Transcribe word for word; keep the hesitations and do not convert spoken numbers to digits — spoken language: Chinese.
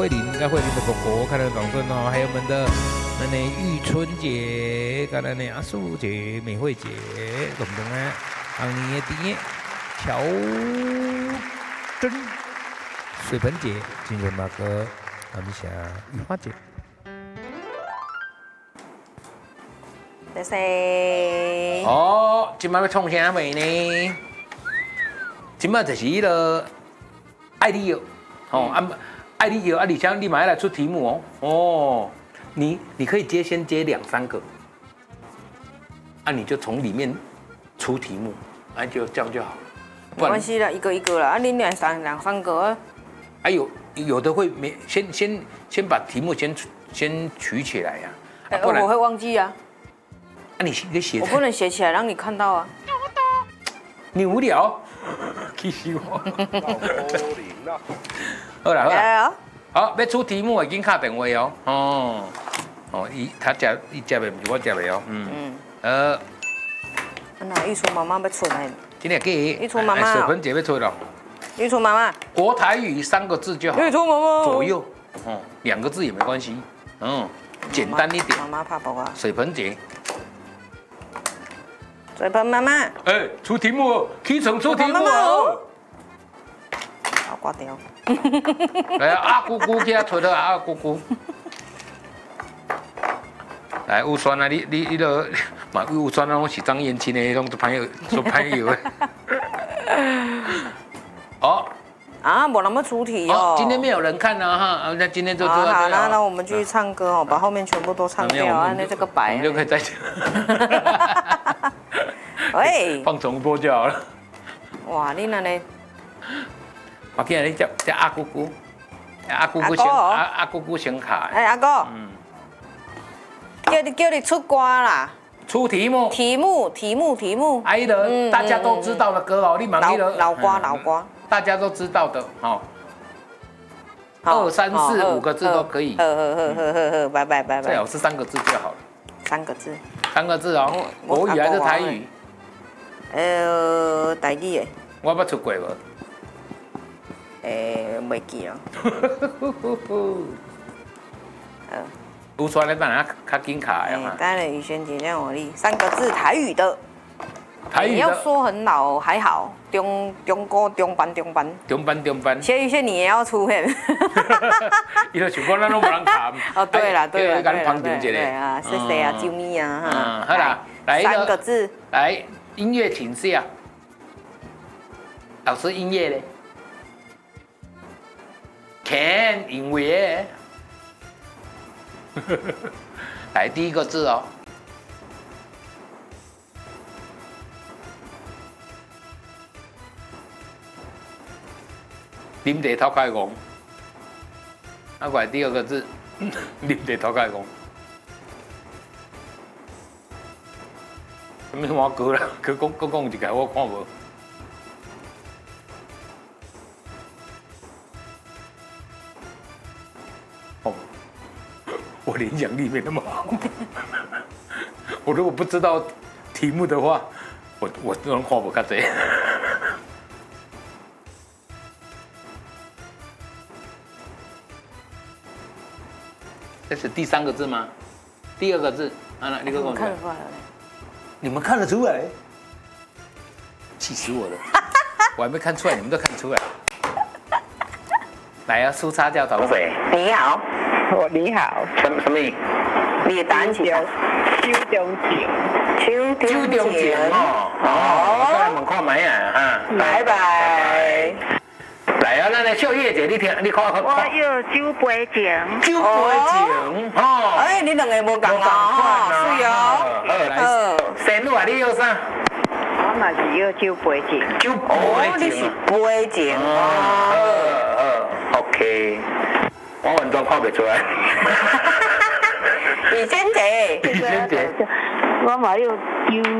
慧玲，跟慧玲的狗狗，看到掌声哦，还有我们的那呢玉春姐，跟那呢阿素姐、美惠姐，懂不懂啊？红年的爹，乔珍、水盆姐、金润马哥，感谢玉花姐。 谢谢。 哦，今晚要创啥味呢？今晚就是迄个爱你药，哦，啊，爱你药啊，李强，你马上来出题目哦。哦，你你可以接先接两三个，啊，你就从里面出题目，啊，就这样就好了。 没关系啦，一个一个啦，啊，你两三两三个啊。 还有有的会没先先先把题目先先取起来呀、 啊，啊我会忘记啊。 啊，你你写， 我不能写起来让你看到啊。 你无聊，气死我！好啦好啦，好，要出题目已经打电话哦。哦哦，伊他食伊食的不是我食的哦。嗯嗯。呃。 那玉春妈妈要出来。 今天给玉春妈妈。 水盆姐要出了。 玉春妈妈。 国台语三个字就好。 玉春妈妈。 左右。哦，两个字也没关系。嗯，简单一点。 妈妈怕不怕？ 水盆姐。 水盆妈妈。 哎，出题目哦，起床出题目哦。 好挂掉。 来啊，阿姑姑给他推了阿姑姑。来，有酸啊，你你你都嘛有酸啊，我是张燕青的那种做朋友做朋友的。哦。 啊，我那么出题哦。 今天没有人看呢哈，那今天就好好，那那我们继续唱歌哦，把后面全部都唱掉啊，那这个白。 我们就可以再讲。 喂。 放重播就好了。 哇，你那呢？ 我今日你叫叫阿姑姑，阿姑姑先阿阿姑姑先卡。 哎，阿哥。嗯。叫你叫你出歌啦。 出题目。 题目题目题目。 哎的，大家都知道的歌哦，你忙你的。 老歌老歌。 大家都知道的哦。二三四五个字都可以。 呵呵呵呵呵呵，拜拜拜拜。 最好是三个字就好了。 三个字。 三个字哦，国语还是台语？ 呃，台语的。 我捌出过无？ 诶，袂记了。 呃，有出来当然较紧卡呀嘛。 当然，宇轩姐让我力三个字台语的。 台语你要说很老还好，中中高中班中班。 中班中班。 谢宇轩你也要出现。 伊就想讲咱拢无人卡。 哦，对了对了对了对啊，谢谢啊，救命啊哈。好啦，来三个字。 来，音乐请下。老师，音乐嘞？看音乐。来，第一个字哦。啉茶头开讲，啊，过来第二个字，啉茶头开讲。什么我歌啦？佢讲讲讲一个，我看无。哦，我联想力没那么好。我如果不知道题目的话，我我都能看不较济。这是第三个字吗？第二个字，啊，你给我看得出来了。 你们看得出来？气死我了！我还没看出来，你们都看出来。来啊，苏叉教头水。 你好， 我你好。 什么什么意？ 你的答案是啥？ 秋中景。 秋秋中景哦。哦，我来问看买啊哈。 拜拜。 来啊，咱来秀叶姐，你听，你看看。 我有酒杯情。 酒杯情，哦。 哎，你两个无共啊，是哦。 好，来，生女啊，你要啥？ 我嘛是要酒杯情。 酒杯情。 你是杯情。 哦。好 ，OK。我完全看不出来。 李仙姐。 李仙姐。 我嘛有酒。